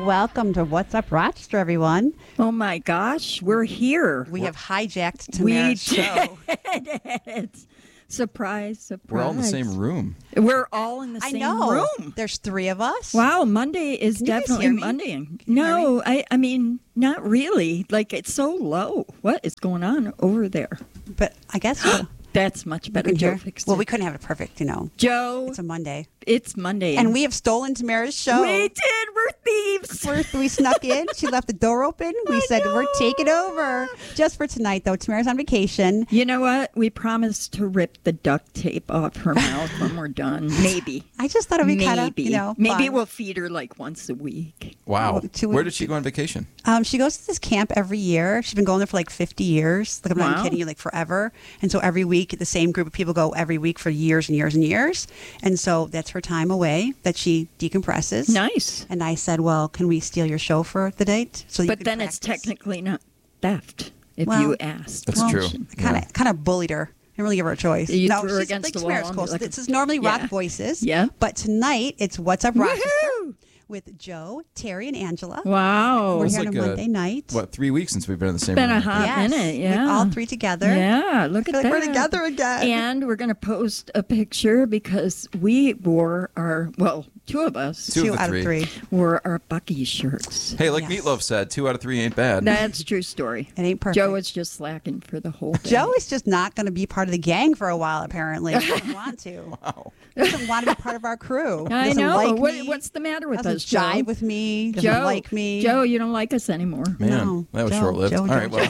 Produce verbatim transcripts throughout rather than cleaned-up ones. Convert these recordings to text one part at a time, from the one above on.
welcome to What's Up Rochester, everyone. Oh my gosh, we're here. We have hijacked Tamara's show. It's surprise, surprise. We're all in the same room. We're all in the I same know. room. There's three of us. Wow, Monday is Can you guys definitely hear me? Monday. Can you hear No, I, I mean, not really. Like, it's so low. What is going on over there? But I guess we'll, That's much better. can Joe hear. fixed Well, it. we couldn't have it perfect, you know. Joe, It's a Monday. it's Monday. And we have stolen Tamara's show. We did. We're thieves. We're, we snuck in. She left the door open. We I said, we're know. taking over. Just for tonight, though. Tamara's on vacation. You know what? We promised to rip the duct tape off her mouth when we're done. Maybe. I just thought it would be Maybe. kind of, you know, Maybe fun. we'll feed her like once a week. Wow. Well, two Where weeks- did she go on vacation? Um, she goes to this camp every year. She's been going there for like fifty years. Like, I'm not Wow. kidding you, like forever. And so every week, the same group of people go every week for years and years and years. And so that's her time away that she decompresses. Nice. And I said, well, can we steal your show for the date? So you But could then it's practice? technically not theft if Well, you asked. That's Well, true. I kind of kind of bullied her. I didn't really give her a choice. You no, threw her she's against like the Tamara's wall and cool. be So like this a- is normally Rock Yeah. Voices. Yeah. But tonight it's What's Up Rochester Woohoo! with Joe, Terry, and Angela. Wow. We're It's here like on a a- Monday night. What, three weeks since we've been in the same Been room? a hot Yes. minute, We're yeah. all three together. Yeah, look I feel at like that. we're together again. And we're going to post a picture because we wore our, well, two of us Two Two of the out three. of three. wore our Bucky shirts. Hey, like Yes. Meatloaf said, two out of three ain't bad. That's a true story. It ain't perfect. Joe is just slacking for the whole thing. Joe is just not going to be part of the gang for a while, apparently. He doesn't want to. Wow. He doesn't want to be part of our crew. I doesn't know. Like what, me, what's the matter with doesn't us, Joe? jive with me. Doesn't Joe, like me. Joe, you don't like us anymore. Man, No. that was Joe, short-lived. Joe, All Joe, right, well,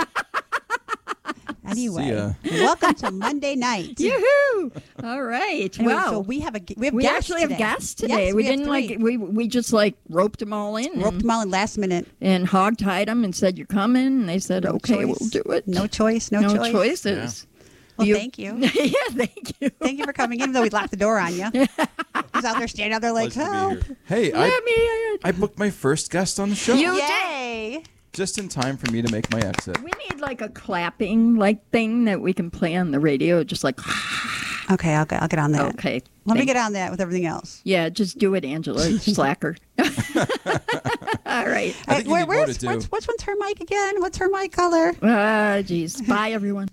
Anyway, See ya. welcome to Monday night. Yoo-hoo! All right. Anyway, wow. so we have a we have we guests actually today. have guests today. Yes, we, we have didn't three. like we we just like roped them all in roped and, them all in last minute. and hog tied them and said you're coming and they said okay choice. we'll do it. No choice. No, No choice. choices. Well, You- thank you. yeah, thank you. Thank you for coming in, though we locked the door on you. He's out there standing out there like, Pleasure to be help. here. hey, Let I, me. I booked my first guest on the show. You- Yay. Just in time for me to make my exit. We need like a clapping like thing that we can play on the radio, just like Okay, I'll get, I'll get on that. okay. Let me thank- get on that with everything else. Yeah, just do it, Angela. Slacker. All right. I think you Where- need more where's, to do. what's, what's, what's her mic again? What's her mic color? Ah, jeez. Bye, everyone.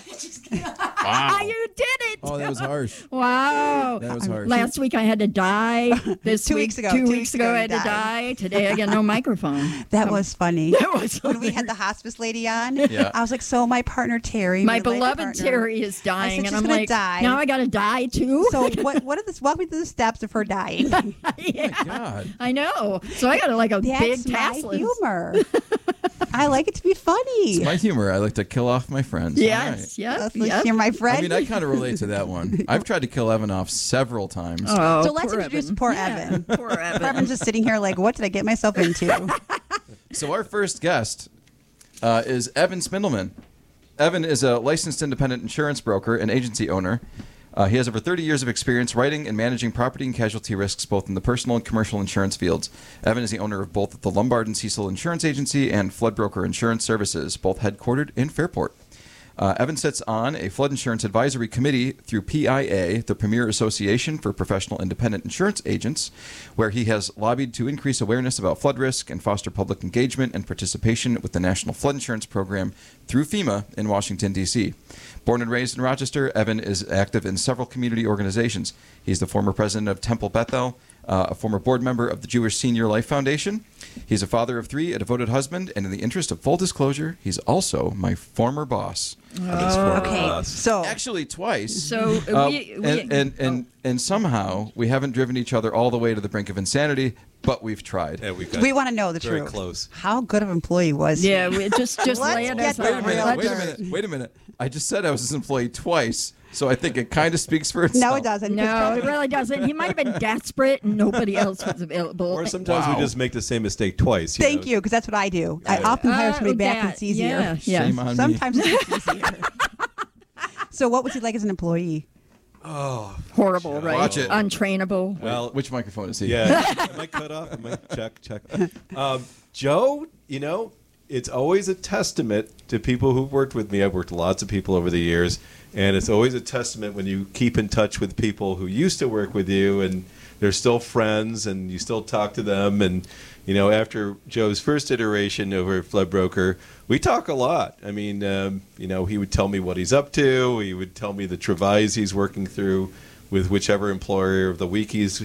Wow. You did it. Oh, that was harsh. Wow. That was harsh. Last week I had to die. This Two week, weeks ago. Two, Two weeks weeks ago ago I you had to died. die. Today I got no microphone. That was funny. That was When we had hilarious. the hospice lady on, Yeah. I was like, so my partner Terry, My life beloved partner, Terry is I dying, said and she's I'm gonna like, die. now I got to die too. So what? What are the walk me through the steps of her dying? yeah, Oh, God. I know. So I got to like a That's big my tassel. humor. I like it to be funny. It's my humor. I like to kill off my friends. All Yes, right. yep, That's like, yep. you're my friend. I mean, I kind of relate to that one. I've tried to kill Evan off several times. Oh, So let's poor introduce Evan. poor Yeah, Evan. Poor Evan. Evan's just sitting here like, what did I get myself into? So our first guest uh, is Evan Spindleman. Evan is a licensed independent insurance broker and agency owner. Uh, he has over thirty years of experience writing and managing property and casualty risks both in the personal and commercial insurance fields. Evan is the owner of both the Lombard and Cecil Insurance Agency and Flood Broker Insurance Services, both headquartered in Fairport. Uh, Evan sits on a flood insurance advisory committee through P I A, the Premier Association for Professional Independent Insurance Agents, where he has lobbied to increase awareness about flood risk and foster public engagement and participation with the National Flood Insurance Program through FEMA in Washington, D C Born and raised in Rochester, Evan is active in several community organizations. He's the former president of Temple Bethel, uh, a former board member of the Jewish Senior Life Foundation. He's a father of three, a devoted husband, and in the interest of full disclosure, he's also my former boss. Okay, so Actually, twice. So Uh, we, we and and and, and somehow we haven't driven each other all the way to the brink of insanity, but we've tried. Yeah, we've got we want to know the very truth. close. How good of an employee was he? yeah, we just just Let's lay it get us the out. Wait a real minute. Wait a dirt. minute. Wait a minute. I just said I was his employee twice, so I think it kind of speaks for itself. No, it doesn't. No, it really doesn't. He might have been desperate and nobody else was available. Or sometimes Wow. we just make the same mistake twice. You Thank know? you, because that's what I do. I Yeah. often hire Uh, somebody back and that, it's easier. Yeah, yeah. Shame on me. Sometimes it's easier. So what was he like as an employee? Horrible, right? Watch it. Untrainable. Well, Which microphone is he? yeah. Am I cut off? Am I check, check. Um, Joe, you know, it's always a testament to people who've worked with me. I've worked with lots of people over the years, and it's always a testament when you keep in touch with people who used to work with you and they're still friends, and you still talk to them. And you know, after Joe's first iteration over at Flood Broker, we talk a lot. I mean, um, you know, he would tell me what he's up to. He would tell me the travails he's working through with whichever employer of the week he's.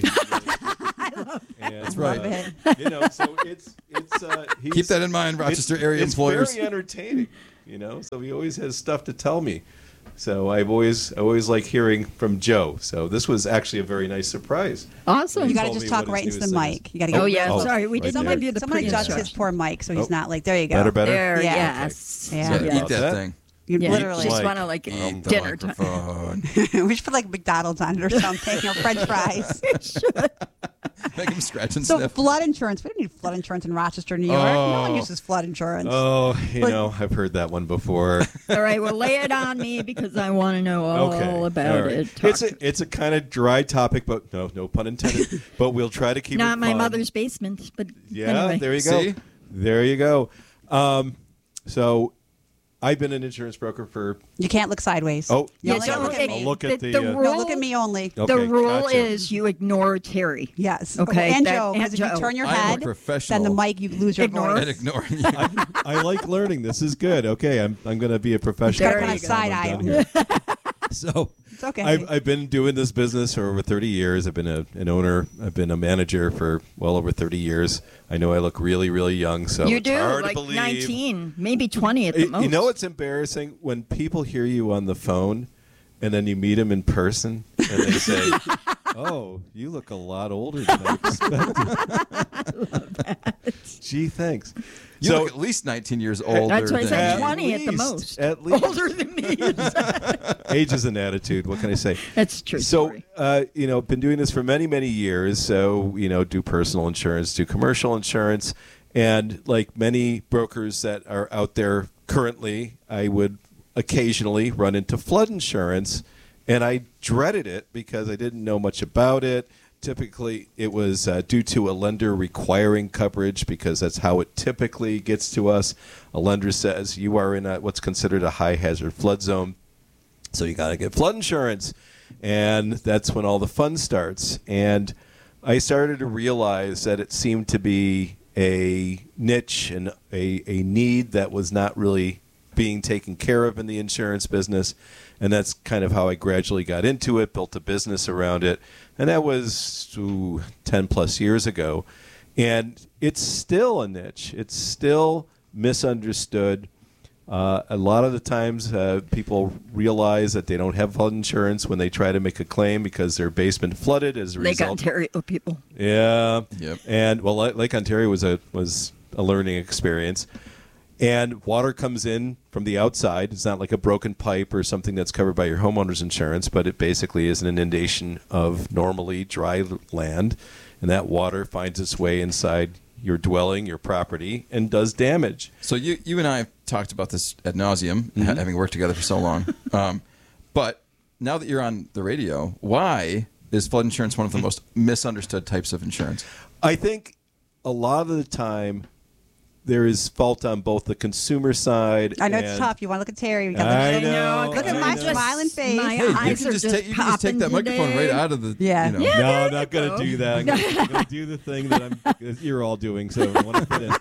And, That's right. Uh, you know, so it's it's. Uh, he's, Keep that in mind, Rochester area it's employers. It's very entertaining, you know. So he always has stuff to tell me. So I've always I always like hearing from Joe. So this was actually a very nice surprise. Awesome. You got to told just me talk what right his into the newest thing mic. is. You got to Oh, go. yeah. Oh, Sorry, we right didn't there. give you the Someone adjust his pre-instruction. poor mic so he's Oh. not like, there you go. Better, better. There, Yeah. yes. Yeah. So Yeah. eat that That? thing. You Yeah, literally. you just Like, want to like Eat the dinner time. microphone. we should put like McDonald's on it or something, or French fries. Make him scratch and So sniff. flood insurance. We don't need flood insurance in Rochester, New York. No one Oh. uses flood insurance. Oh, you But- know, I've heard that one before. All right, well, lay it on me because I want to know all Okay, about all right. it. Talk It's a it's a kind of dry topic, but no, no pun intended. But we'll try to keep Not it my fun. mother's basement, but Yeah, anyway. there you go. See? There you go. Um, so I've been an insurance broker for. You can't look sideways. Oh, You Yeah, only don't look at look- me. I'll look at the- the. the uh, rule- No, look at me only. Okay, the rule gotcha. is you ignore Terry. Yes. Okay, And that- Joe, because if and you Joe. turn your I am a head, then professional. the mic, you lose your Ignore. voice. And ignoring you. I, I like learning. This is good. Okay, I'm I'm going to be a professional. There Kind you of go. side I'm eye. done here. So It's okay. I've, I've been doing this business for over thirty years. I've been a, an owner. I've been a manager for well over thirty years. I know I look really, really young. So you it's do, hard like to believe. nineteen, maybe twenty at the You- most. You know what's embarrassing? When people hear you on the phone and then you meet them in person and they say, oh, you look a lot older than I expected. Gee, thanks. You so, look at least nineteen years older. That's why I than said At me. twenty at the least, most. at least. Older than me. age is an attitude. What can I say? That's true. So, story. uh, you know, been doing this for many, many years. So, you know, do personal insurance, do commercial insurance. And like many brokers that are out there currently, I would occasionally run into flood insurance. And I dreaded it because I didn't know much about it. Typically, it was uh, due to a lender requiring coverage because that's how it typically gets to us. A lender says you are in a, what's considered a high hazard flood zone. So you got to get flood insurance. And that's when all the fun starts. And I started to realize that it seemed to be a niche and a, a need that was not really being taken care of in the insurance business. And that's kind of how I gradually got into it, built a business around it. And that was ooh, ten plus years ago. And it's still a niche. It's still misunderstood. Uh, a lot of the times uh, people realize that they don't have flood insurance when they try to make a claim because their basement flooded as a Lake result. Ontario people. Yeah. Yep. And well, Lake Lake Ontario was a was a learning experience. And water comes in from the outside. It's not like a broken pipe or something that's covered by your homeowner's insurance, but it basically is an inundation of normally dry land, and that water finds its way inside your dwelling, your property, and does damage. So you you and I have talked about this ad nauseum, Mm-hmm. ha- having worked together for so long. Um, but now that you're on the radio, why is flood insurance one of the most misunderstood types of insurance? I think a lot of the time there is fault on both the consumer side. I know and it's tough. You want to look at Terry. You got I the- know. Look at I my know. smiling face. My Hey, you eyes can are just just take you can just take that popping microphone right today. out of the Yeah. you know. Yeah. No, there I'm not you going to go. do that. I'm going to do the thing that I'm that you're all doing. So I want to fit in.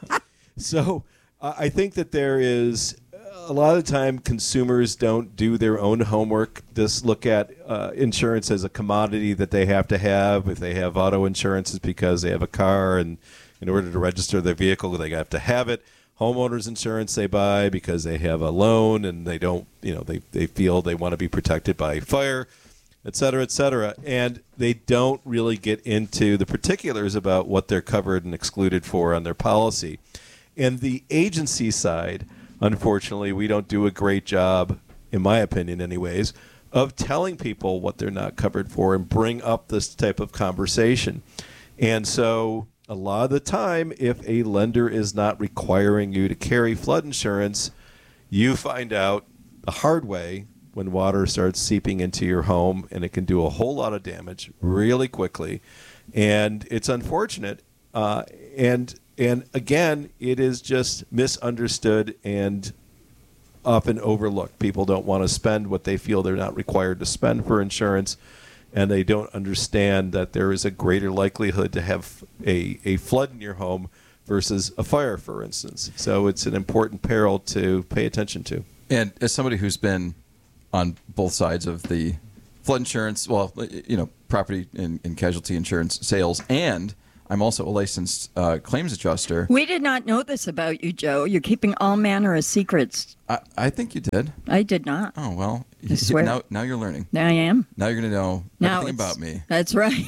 So uh, I think that there is a lot of the time consumers don't do their own homework. Just look at uh, insurance as a commodity that they have to have. If they have auto insurance, it's because they have a car, and in order to register their vehicle, they have to have it. Homeowners insurance they buy because they have a loan and they don't, you know, they, they feel they want to be protected by fire, et cetera, et cetera. And they don't really get into the particulars about what they're covered and excluded for on their policy. And the agency side, unfortunately, we don't do a great job, in my opinion anyways, of telling people what they're not covered for and bring up this type of conversation. And so a lot of the time, if a lender is not requiring you to carry flood insurance, you find out the hard way when water starts seeping into your home, and it can do a whole lot of damage really quickly. And it's unfortunate. Uh, and and again, it is just misunderstood and often overlooked. People don't want to spend what they feel they're not required to spend for insurance. and they don't understand that there is a greater likelihood to have a, a flood in your home versus a fire, for instance. So it's an important peril to pay attention to. And as somebody who's been on both sides of the flood insurance, well, you know, property and, and casualty insurance sales, and I'm also a licensed uh, claims adjuster. We did not know this about you, Joe. You're keeping all manner of secrets. I, I think you did. I did not. Oh, well, I swear. now now you're learning. Now I am. Now you're going to know Now everything it's- about me. That's right.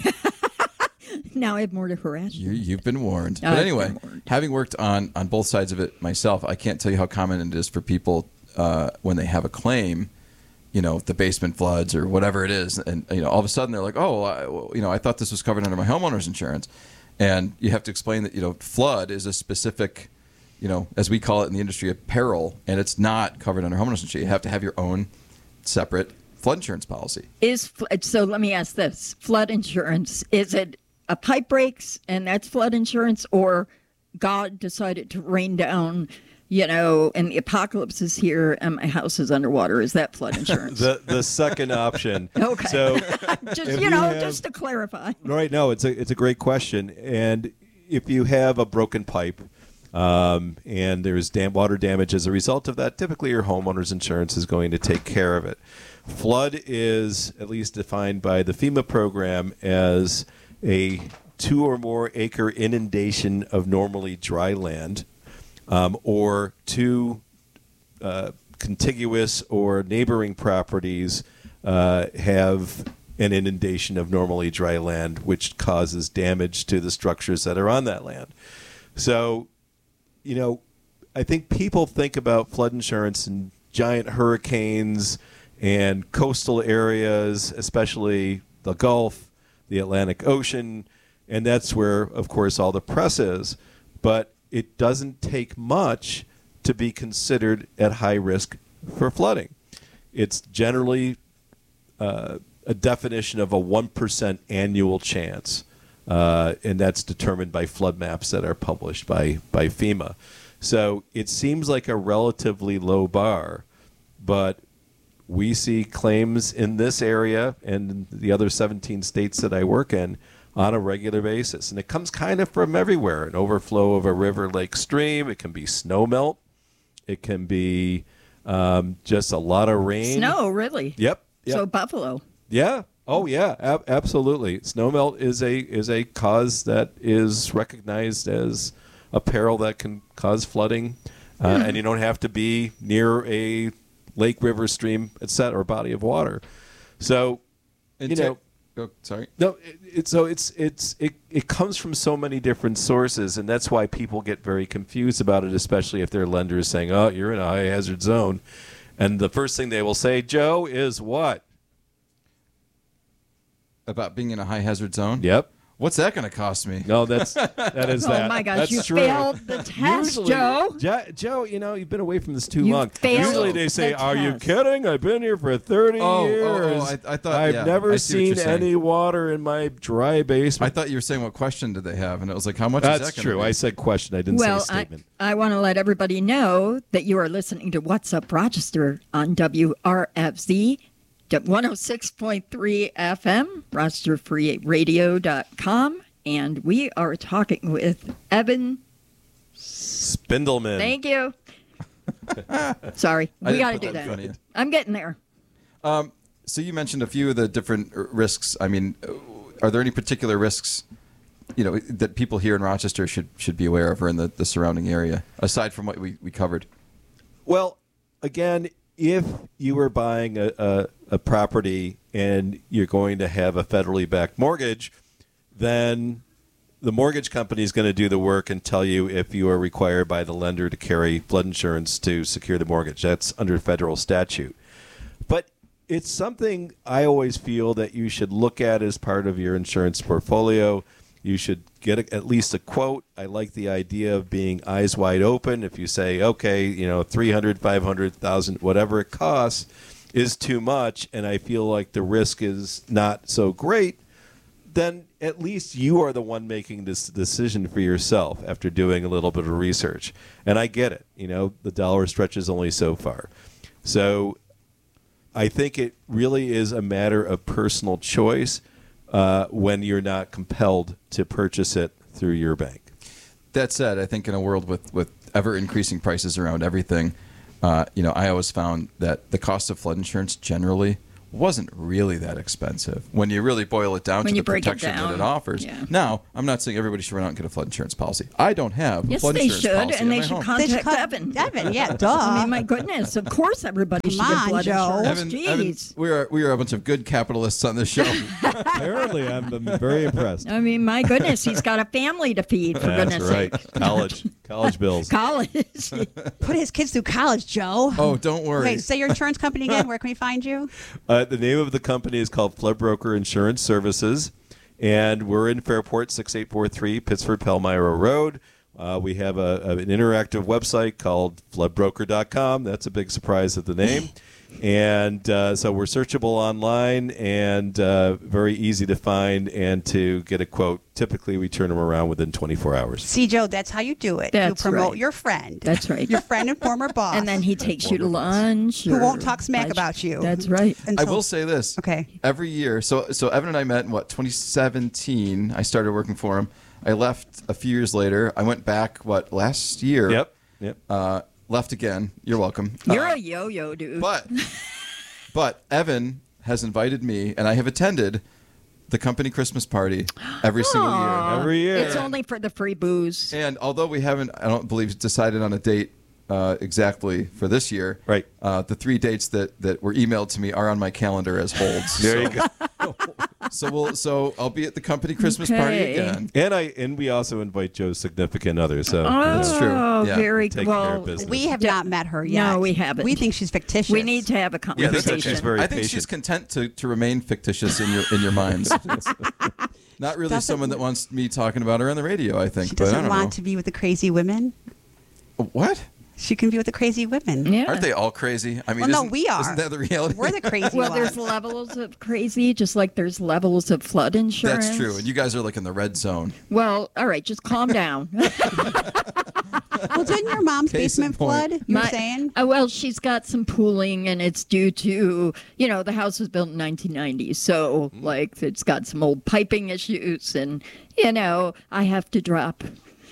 Now I have more to harass you. You, you've been warned. I've But been anyway, warned. having worked on, on both sides of it myself, I can't tell you how common it is for people uh, when they have a claim, you know, the basement floods or whatever it is, and you know, all of a sudden they're like, oh, I, well, you know, I thought this was covered under my homeowner's insurance, and you have to explain that, you know, flood is a specific, you know, as we call it in the industry, a peril, and it's not covered under homeowner's insurance. You have to have your own separate flood insurance policy. Is fl- so? Let me ask this: flood insurance, is it a pipe breaks and that's flood insurance, or God decided to rain down, you know, and the apocalypse is here and my house is underwater? Is that flood insurance? The the second option. Okay. So just if you you know, have- just to clarify. right, no, it's a it's a great question. And if you have a broken pipe um, and there's dam- water damage as a result of that, typically your homeowner's insurance is going to take care of it. Flood is at least defined by the FEMA program as a two or more acre inundation of normally dry land, um, or two uh, contiguous or neighboring properties uh, have an inundation of normally dry land, which causes damage to the structures that are on that land. So, you know, I think people think about flood insurance and giant hurricanes and coastal areas, especially the Gulf, the Atlantic Ocean, and that's where, of course, all the press is. But it doesn't take much to be considered at high risk for flooding. It's generally uh, a definition of a one percent annual chance, uh, and that's determined by flood maps that are published by, by FEMA. So it seems like a relatively low bar, but we see claims in this area and the other seventeen states that I work in on a regular basis. And it comes kind of from everywhere. An overflow of a river, lake, stream. It can be snow melt. It can be um, just a lot of rain. Snow, really? Yep. yep. So Buffalo. Yeah. Oh, yeah. Ab- absolutely. Snowmelt is a is a cause that is recognized as a peril that can cause flooding, uh, Hmm. and you don't have to be near a lake, river, stream, et cetera, or body of water. So, And you to- know, oh, sorry. no, it, it, so it's it's it, it comes from so many different sources, and that's why people get very confused about it, especially if their lender is saying, "Oh, you're in a high hazard zone," and the first thing they will say, "Joe, is what?" About being in a high hazard zone? Yep. What's that going to cost me? No, that's that is Oh that. my gosh, That's you true. failed the test, Usually, Joe. Jo- Joe, you know, you've been away from this too You long. failed Usually they say, the "Are you test." kidding? I've been here for thirty Oh, oh, years. oh, I- I thought- I've yeah, never I see what seen you're saying. any water in my dry I basement." thought you were saying what question did they have, and it was like, how much That's is that gonna true. be? I said question. I didn't Well, say I, statement. I want to let everybody know that you are listening to What's Up Rochester on W R F Z one oh six point three F M, rochester free radio dot com, and we are talking with Evan. Spindleman. Thank you. Sorry, I we didn't got to put do that in that. front of you. I'm getting there. Um, so you mentioned a few of the different r- risks. I mean, uh, are there any particular risks, you know, that people here in Rochester should should be aware of, or in the, the surrounding area, aside from what we, we covered? Well, again, if you were buying a, a, a property and you're going to have a federally backed mortgage, then the mortgage company is going to do the work and tell you if you are required by the lender to carry flood insurance to secure the mortgage. That's under federal statute. But it's something I always feel that you should look at as part of your insurance portfolio. You should get a, at least a quote. I like the idea of being eyes wide open. If you say, okay, you know, three hundred, five hundred thousand, whatever it costs is too much, and I feel like the risk is not so great, then at least you are the one making this decision for yourself after doing a little bit of research. And I get it. You know, the dollar stretches only so far. So I think it really is a matter of personal choice uh, when you're not compelled to purchase it through your bank. That said, I think in a world with, with ever increasing prices around everything, uh, you know, I always found that the cost of flood insurance generally wasn't really that expensive when you really boil it down When to you the break it protection that down. it offers. Yeah. Now, I'm not saying everybody should run out and get a flood insurance policy. I don't have a Yes, flood they insurance should, policy and in they my should home. contact They should call- Evan. Evan, yeah, duh. I mean, my goodness, of course everybody should Come get on, blood Joe. insurance. Evan, Jeez. Evan, we are we are a bunch of good capitalists on this show. Apparently, I'm, I'm very impressed. I mean, my goodness, he's got a family to feed, for That's goodness right. sake. College, college bills. College. Put his kids through college, Joe. Oh, don't worry. Okay, say your insurance company again. Where can we find you? Uh, the name of the company is called Flood Broker Insurance Services, and we're in Fairport, six eight four three Pittsford Palmyra Road. Uh, we have a, a, an interactive website called flood broker dot com. That's a big surprise at the name. And uh, so we're searchable online and uh, very easy to find and to get a quote. Typically, we turn them around within twenty-four hours. See, Joe, that's how you do it. That's you promote right. your friend. That's right. Your friend and former boss. And then he takes you to lunch. Who or won't talk smack lunch. about you. That's right. And I so- will say this. Okay. Every year, so so Evan and I met in what twenty seventeen. I started working for him. I left a few years later. I went back what last year. Yep. Yep. Uh, left again. You're welcome. You're Uh, a yo-yo, dude. But but Evan has invited me, and I have attended the company Christmas party every single year. Aw, Every year. It's only for the free booze. And although we haven't, I don't believe, decided on a date uh, exactly for this year. Right. Uh, the three dates that, that were emailed to me are on my calendar as holds. There so, you go. So we'll so I'll be at the company Christmas party Okay. again. And I and we also invite Joe's significant other. So Oh, That's true. Yeah. very Take well. care of business. We have Yeah. not met her yet. No, we haven't. We think she's fictitious. We need to have a Yeah, that's conversation. okay. She's very I think patient. she's content to, to remain fictitious in your in your minds. Not really Doesn't- someone that wants me talking about her on the radio. I think, She but I doesn't don't want know. to be with the crazy women. What? She can be with the crazy women. Yeah. Aren't they all crazy? I mean, Well, no, isn't- we are. Isn't that the reality? We're the crazy Well, ones. there's levels of crazy, just like there's levels of flood insurance. That's true. And you guys are like in the red zone. Well, all right, just calm down. Well, didn't your mom's Case in basement point. flood? You were My- saying? Uh, well, she's got some pooling, and it's due to, you know, the house was built in nineteen ninety, so like it's got some old piping issues, and you know, I have to drop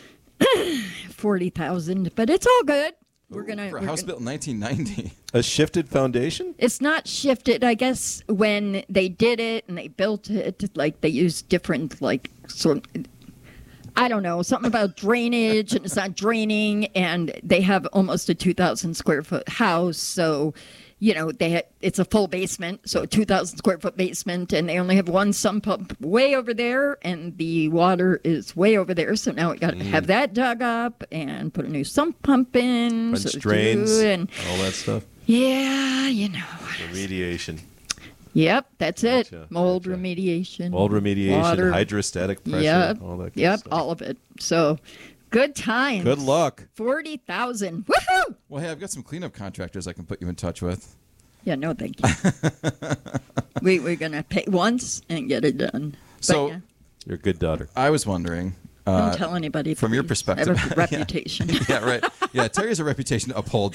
forty thousand, but it's all good. We're gonna. For a we're house gonna- built in nineteen ninety. a shifted foundation. It's not shifted. I guess when they did it and they built it, like they used different, like sort. I don't know, something about drainage, and it's not draining, and they have almost a two thousand square foot house, so. You know, they ha- it's a full basement, so a two thousand square foot basement, and they only have one sump pump way over there, and the water is way over there. So now we got to have that dug up and put a new sump pump in. French so drains, do- and all that stuff. yeah, you know. Remediation. Yep, that's it. Gotcha, Mold gotcha. remediation. Mold remediation, water. hydrostatic pressure, Yep, all that good yep, stuff. all of it. So, good times. Good luck. Forty thousand. Woohoo! Well, hey, I've got some cleanup contractors I can put you in touch with. Yeah, no, thank you. we we're gonna pay once and get it done. But, So- yeah, You're a good daughter. I was wondering. don't Uh, tell anybody. from your please. perspective. I have a Yeah. reputation. yeah, right. Yeah, Terry has a reputation to uphold.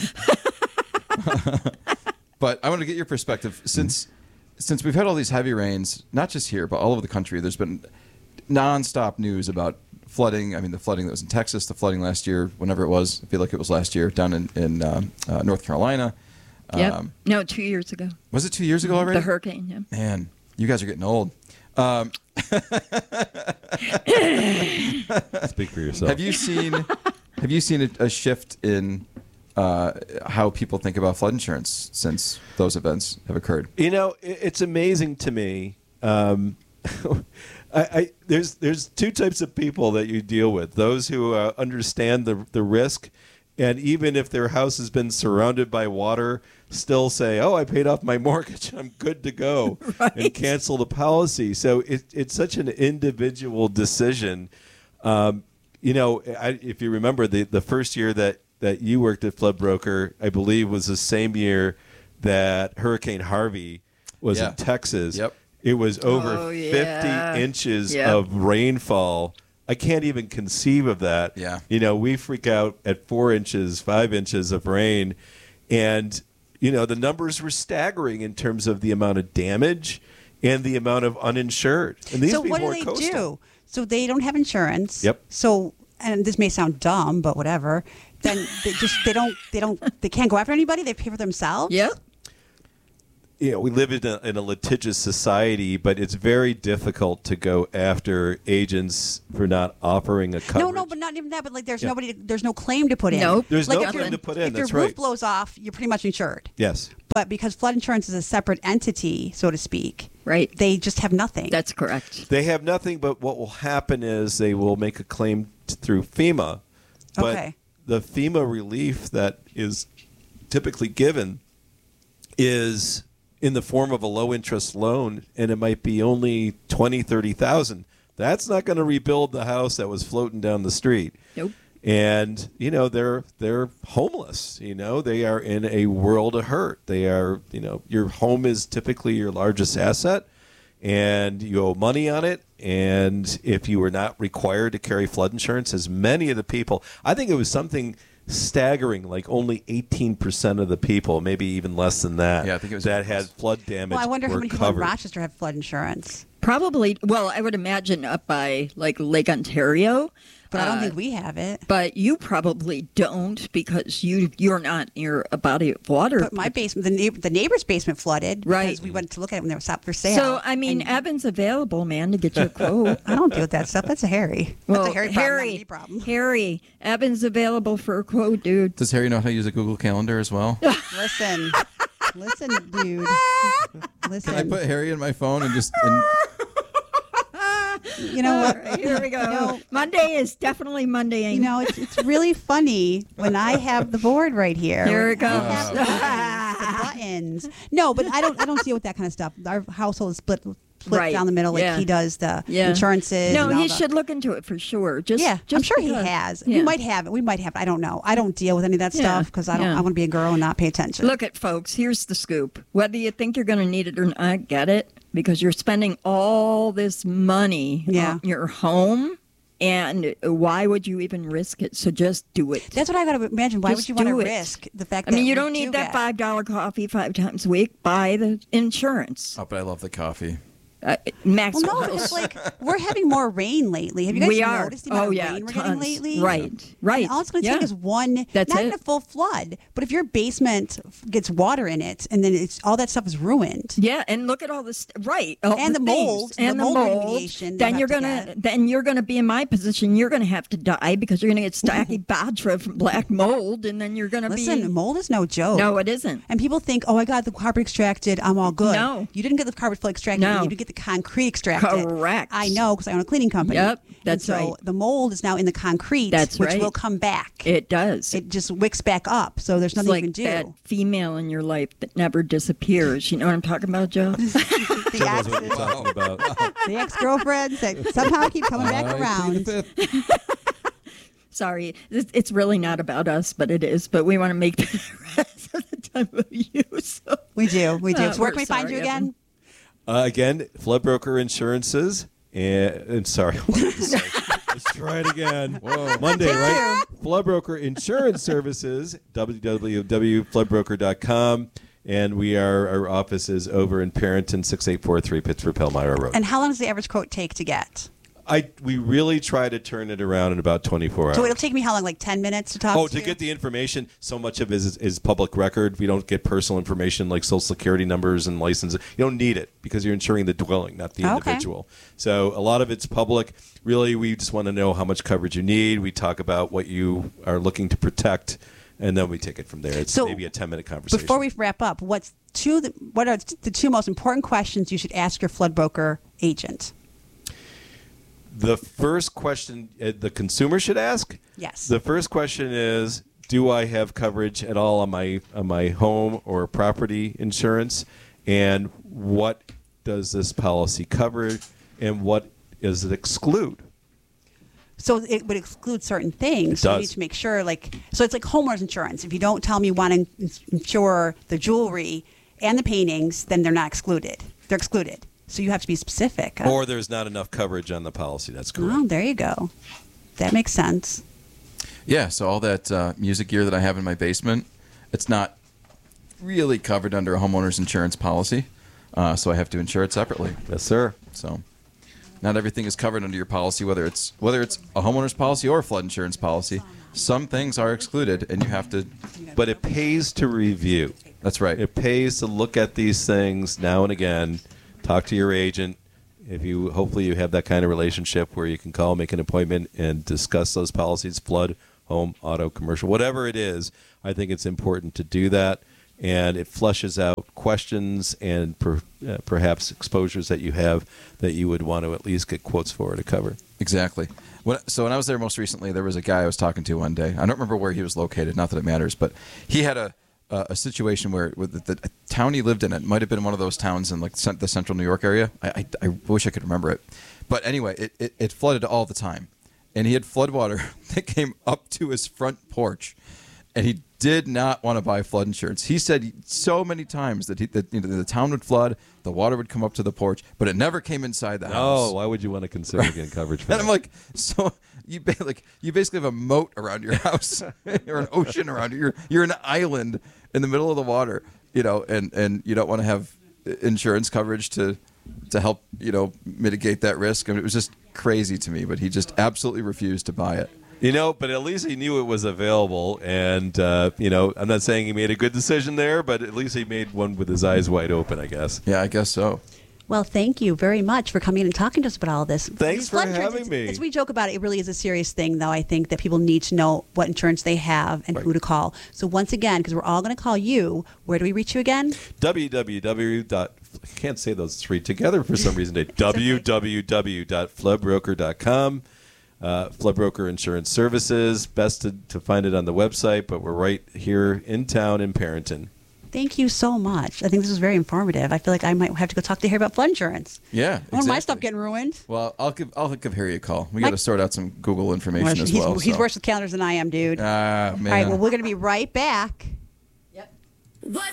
But I want to get your perspective since since we've had all these heavy rains, not just here but all over the country. There's been nonstop news about flooding. I mean, the flooding that was in Texas, the flooding last year, whenever it was. I feel like it was last year down in in um, uh, North Carolina. Yep. Um, No, two years ago. was it two years ago already? The hurricane. Yeah. Man, you guys are getting old. Um, Speak for yourself. have you seen Have you seen a, a shift in uh, how people think about flood insurance since those events have occurred? You know, it, it's amazing to me. Um, I, I there's there's two types of people that you deal with: those who uh, understand the the risk, and even if their house has been surrounded by water, still say, "Oh, I paid off my mortgage. I'm good to go," and cancel the policy. So it, it's such an individual decision. Um, you know, I, if you remember the the first year that that you worked at Flood Broker, I believe was the same year that Hurricane Harvey was Yeah. in Texas. Yep. It was over Oh, yeah. fifty inches Yep. of rainfall. I can't even conceive of that. Yeah. You know, we freak out at four inches, five inches of rain. And you know, the numbers were staggering in terms of the amount of damage and the amount of uninsured. And these so people what do are they coastal. do? So they don't have insurance. Yep. So, and this may sound dumb, but whatever. Then they just they don't they don't they can't go after anybody. They pay for themselves. Yep. You know, we live in a, in a litigious society, but it's very difficult to go after agents for not offering a coverage. No, no, but not even that. But like, there's Yeah. nobody. There's no claim to put in. Nope. There's like no if claim your- to put in, If that's your roof right. blows off, you're pretty much insured. Yes. But because flood insurance is a separate entity, so to speak, Right. they just have nothing. That's correct. They have nothing, but what will happen is they will make a claim t- through FEMA. But Okay. the FEMA relief that is typically given is in the form of a low interest loan, and it might be only twenty, thirty thousand. That's not going to rebuild the house that was floating down the street. Nope. And you know they're they're homeless. You know they are in a world of hurt. They are you know your home is typically your largest asset, and you owe money on it. And if you were not required to carry flood insurance, as many of the people, I think it was something staggering, like only eighteen percent of the people, maybe even less than that, Yeah, I think it was that had flood damage. well, I wonder how were many people in covered. Rochester have flood insurance. Probably. Well, I would imagine up by like Lake Ontario. But I don't Uh, think we have it. But you probably don't because you you're not near a body of water. But my basement, the, neighbor, the neighbor's basement flooded. Right. Because we went to look at it when they were stopped for sale. So I mean, And Evan's available, man, to get you a quote. I don't deal with that stuff. That's a Harry. Well, That's a Harry problem, not a Harry, me problem. Harry, Evan's available for a quote, dude. Does Harry know how to use a Google Calendar as well? Listen, listen, dude. Listen. Can I put Harry in my phone and just? And, you know All what? right, here we go. You know, Monday is definitely Monday. you know, it's it's really funny when I have the board right here. Here it I comes. have the buttons, the buttons. No, but I don't. I don't deal with that kind of stuff. Our household is split split Right, down the middle, like yeah. he does the Yeah. insurances. No, and all he the- should look into it for sure. Just Yeah, just I'm sure he because. has. Yeah. We might have it. We might have. I don't know. I don't deal with any of that Yeah, stuff because I don't. yeah. I want to be a girl and not pay attention. Look at folks. Here's the scoop. Whether you think you're going to need it or not, get it because you're spending all this money Yeah. on your home, and why would you even risk it? So just do it. That's what I got to imagine. Why Just would you want to do it. risk the fact I that mean, you we don't do need that get- five dollar coffee five times a week. Buy the insurance. oh, but I love the coffee. Uh, Well, Maxwell no, House. it's like we're having more rain lately. Have you guys we are. noticed the amount Oh of yeah, rain we're tons. getting lately? Right, right. And all it's going to yeah. take is one, That's not it. even a full flood, but if your basement gets water in it, and then it's all that stuff is ruined. Yeah, and look at all this. Right, all And the things. mold, the and the mold mold. remediation Then they'll you're have to gonna, get. then you're gonna be in my position. You're gonna have to die because you're gonna get Stachybotrys from black mold, and then you're gonna Listen, be. mold is no joke. No, it isn't. And people think, oh, I got the carpet extracted, I'm all good. No. You didn't get the carpet flake extracted. No. You didn't get the concrete extracted. Correct. I know because I own a cleaning company. Yep, And that's so right. the mold is now in the concrete, That's which right. will come back. It does. It just wicks back up, so there's it's nothing like you can do. that female in your life that never disappears. You know what I'm talking about, Joe? the Joe knows what you're exes, talking about. the ex-girlfriends that somehow keep coming back I around. plead the fifth. Sorry, it's it's really not about us, but it is. But we want to make the rest of the time about you. So. We do, we do. Uh, so where we're can we find sorry, you again? Uh, again, Flood Broker Insurances. And, and sorry, let's try it again. Whoa. Monday, right? Flood Broker Insurance Services, w w w dot flood broker dot com. And we are, our office is over in Parrington, six eight four three Pittsburgh Palmyra Road. And how long does the average quote take to get? I we really try to turn it around in about twenty-four hours. So it'll take me how long? Like ten minutes to talk Oh, to to you? get the information, so much of it is, is public record. We don't get personal information like social security numbers and licenses. You don't need it because you're insuring the dwelling, not the Okay. individual. So a lot of it's public. Really, we just want to know how much coverage you need. We talk about what you are looking to protect, and then we take it from there. It's So, maybe a ten-minute conversation. Before we wrap up, what's two? What are the two most important questions you should ask your flood broker agent? The first question uh, the consumer should ask. Yes. The first question is, do I have coverage at all on my on my home or property insurance? And what does this policy cover? And what does it exclude? So it would exclude certain things. It so you does. need to make sure, like, so it's like homeowners insurance. If you don't tell me you want to ins- insure the jewelry and the paintings, then they're not excluded. They're excluded. So you have to be specific. Or there's not enough coverage on the policy. That's correct. Oh, there you go. That makes sense. Yeah, so all that uh, music gear that I have in my basement, it's not really covered under a homeowner's insurance policy, uh, so I have to insure it separately. Yes, sir. So, not everything is covered under your policy, whether it's whether it's a homeowner's policy or a flood insurance policy. Some things are excluded, and you have to. But it pays to review. That's right. It pays to look at these things now and again. Talk to your agent. If you hopefully you have that kind of relationship where you can call, make an appointment, and discuss those policies: flood, home, auto, commercial, whatever it is. I think it's important to do that, and it flushes out questions and per, uh, perhaps exposures that you have that you would want to at least get quotes for to cover. Exactly. When, so when I was there most recently, there was a guy I was talking to one day. I don't remember where he was located. Not that it matters, but he had a a, a situation where with the, the town he lived in, it might have been one of those towns in like cent- the central New York area. I, I, I wish I could remember it, but anyway, it, it, it flooded all the time, and he had floodwater that came up to his front porch, and he did not want to buy flood insurance. He said so many times that, he, that you know, the town would flood, the water would come up to the porch, but it never came inside the house. Oh, why would you want to consider getting coverage for And that? I'm like, so you ba- like you basically have a moat around your house, or an ocean around you. You're you're an island in the middle of the water, you know, and, and you don't want to have insurance coverage to to help you know mitigate that risk. I mean, it was just crazy to me, but he just absolutely refused to buy it. You know, but at least he knew it was available, and uh, you know, I'm not saying he made a good decision there, but at least he made one with his eyes wide open, I guess. Yeah, I guess so. Well, thank you very much for coming in and talking to us about all this. Thanks These for flood insurance, having it's- me. As we joke about it, it really is a serious thing, though. I think that people need to know what insurance they have and Right. who to call. So once again, because we're all going to call you, where do we reach you again? w w w. I can't say those three together for some reason. w w w dot flood broker dot com. Uh, Flood Broker Insurance Services. Best to, to find it on the website, but we're right here in town in Parrington. Thank you so much. I think this was very informative. I feel like I might have to go talk to Harry about flood insurance. Yeah, I want my exactly. stuff getting ruined. Well, I'll give I'll give Harry a call. We Mike- got to sort out some Google information as he's, well. he's so. worse with calendars than I am, dude. Ah, man. All right, well, we're going to be right back. What's